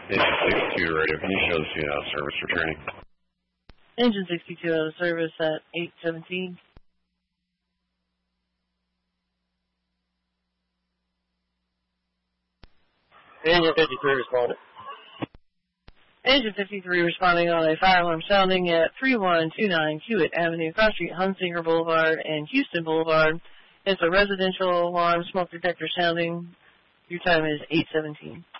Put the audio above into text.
Engine 62 radio, can you show the scene out of service for training? Engine 62 out of service at 817. Engine 53 responding. Engine 53 responding on a fire alarm sounding at 3129 Hewitt Avenue, Cross Street, Hunsinger Boulevard, and Houston Boulevard. It's a residential alarm, smoke detector sounding. Your time is 8:17.